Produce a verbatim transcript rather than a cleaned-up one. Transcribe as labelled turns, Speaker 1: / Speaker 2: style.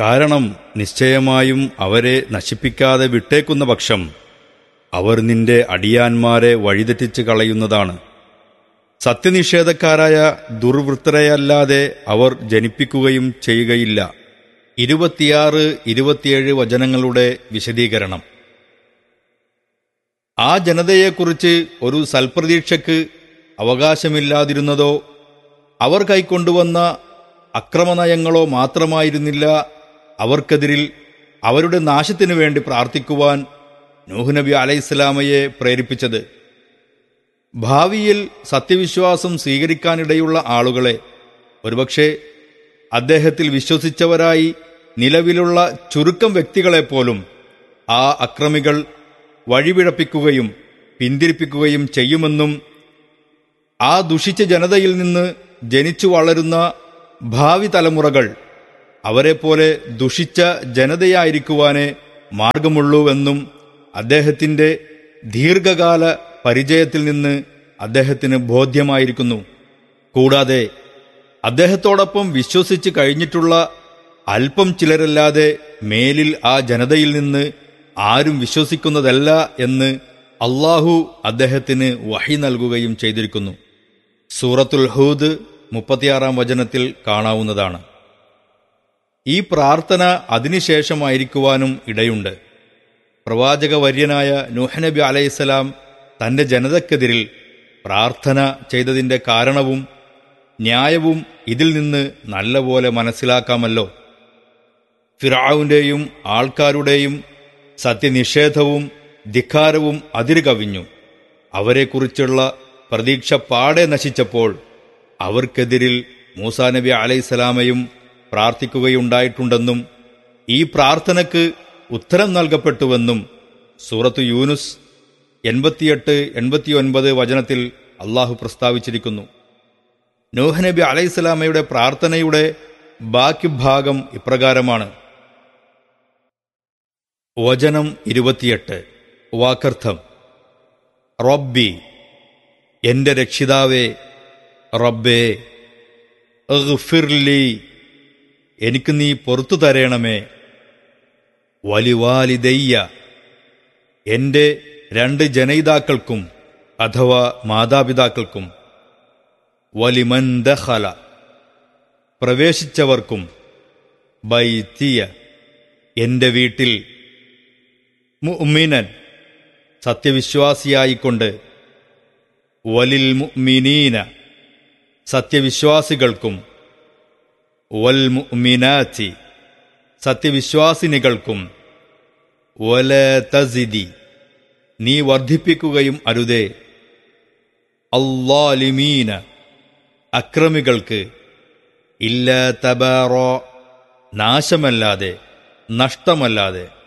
Speaker 1: കാരണം നിശ്ചയമായും അവരെ നശിപ്പിക്കാതെ വിട്ടേക്കുന്ന പക്ഷം അവർ നിന്റെ അടിയാന്മാരെ വഴിതെറ്റിച്ച് കളയുന്നതാണ്. സത്യനിഷേധക്കാരായ ദുർവൃത്തരെയല്ലാതെ അവർ ജനിപ്പിക്കുകയും ചെയ്യുകയില്ല. ഇരുപത്തിയാറ് ഇരുപത്തിയേഴ് വചനങ്ങളുടെ വിശദീകരണം. ആ ജനതയെക്കുറിച്ച് ഒരു സൽപ്രതീക്ഷയ്ക്ക് അവകാശമില്ലാതിരുന്നതോ അവർ കൈക്കൊണ്ടുവന്ന അക്രമനയങ്ങളോ മാത്രമായിരുന്നില്ല അവർക്കെതിരിൽ അവരുടെ നാശത്തിനു വേണ്ടി പ്രാർത്ഥിക്കുവാൻ നൂഹ് നബി അലൈഹിസ്സലാമയെ പ്രേരിപ്പിച്ചത്. ഭാവിയിൽ സത്യവിശ്വാസം സ്വീകരിക്കാനിടയുള്ള ആളുകളെ ഒരുപക്ഷെ അദ്ദേഹത്തിൽ വിശ്വസിച്ചവരായി നിലവിലുള്ള ചുരുക്കം വ്യക്തികളെപ്പോലും ആ അക്രമികൾ വഴിപിഴപ്പിക്കുകയും പിന്തിരിപ്പിക്കുകയും ചെയ്യുമെന്നും ആ ദുഷിച്ച ജനതയിൽ നിന്ന് ജനിച്ചു വളരുന്ന ഭാവി തലമുറകൾ അവരെപ്പോലെ ദുഷിച്ച ജനതയായിരിക്കുവാനേ മാർഗമുള്ളൂവെന്നും അദ്ദേഹത്തിൻ്റെ ദീർഘകാല പരിചയത്തിൽ നിന്ന് അദ്ദേഹത്തിന് ബോധ്യമായിരിക്കുന്നു. കൂടാതെ അദ്ദേഹത്തോടൊപ്പം വിശ്വസിച്ച് കഴിഞ്ഞിട്ടുള്ള അല്പം ചിലരല്ലാതെ മേലിൽ ആ ജനതയിൽ നിന്ന് ആരും വിശ്വസിക്കുന്നതല്ല എന്ന് അള്ളാഹു അദ്ദേഹത്തിന് വഹി നൽകുകയും ചെയ്തിരിക്കുന്നു. സൂറത്തുൽ ഹൂദ് മുപ്പത്തിയാറാം വചനത്തിൽ കാണാവുന്നതാണ്. ഈ പ്രാർത്ഥന അതിനുശേഷമായിരിക്കുവാനും ഇടയുണ്ട്. പ്രവാചകവര്യനായ നൂഹ് നബി അലൈഹിസ്സലാം തന്റെ ജനതക്കെതിരിൽ പ്രാർത്ഥന ചെയ്തതിൻ്റെ കാരണവും ന്യായവും ഇതിൽ നിന്ന് നല്ലപോലെ മനസ്സിലാക്കാമല്ലോ. ഫിർഔന്റെയും ആൾക്കാരുടെയും സത്യനിഷേധവും ധിക്കാരവും അതിര് കവിഞ്ഞു. അവരെക്കുറിച്ചുള്ള പ്രതീക്ഷ പാടെ നശിച്ചപ്പോൾ അവർക്കെതിരിൽ മൂസാ നബി അലൈഹിസ്സലാമയും പ്രാർത്ഥിക്കുകയുണ്ടായിട്ടുണ്ടെന്നും ഈ പ്രാർത്ഥനയ്ക്ക് ഉത്തരം നൽകപ്പെട്ടുവെന്നും സൂറത്ത് യൂനുസ് എൺപത്തിയെട്ട് എൺപത്തിയൊൻപത് വചനത്തിൽ അള്ളാഹു പ്രസ്താവിച്ചിരിക്കുന്നു. നൂഹ് നബി അലൈഹിസ്സലാമയുടെ പ്രാർത്ഥനയുടെ ബാക്കി ഭാഗം ഇപ്രകാരമാണ്. വചനം ഇരുപത്തിയെട്ട്. വാക്കർത്ഥം: റബ്ബി, എന്റെ രക്ഷിതാവേ, റബ്ബേ, ഇഗ്ഫിർലി, എനിക്ക് നീ പൊറത്തു തരേണമേ, വലിവാലിദയ്യ, എന്റെ രണ്ട് ജനയിതാക്കൾക്കും അഥവാ മാതാപിതാക്കൾക്കും, വലിമൻ ദഖല, പ്രവേശിച്ചവർക്കും, ബൈത്തിയ, എന്റെ വീട്ടിൽ, മുഅ്മിനൻ, സത്യവിശ്വാസിയായിക്കൊണ്ട്, വലിൽ മുഅ്മിനീന, സത്യവിശ്വാസികൾക്കും, വൽ മുഅ്മിനാത്തി, സത്യവിശ്വാസിനികൾക്കും, വല തസിദി, നീ വർദ്ധിപ്പിക്കുകയും അരുതേ, അല്ലാലിമീന, അക്രമികൾക്ക്, ഇല്ല തബാറ, നാശമല്ലാതെ, നഷ്ടമല്ലാതെ.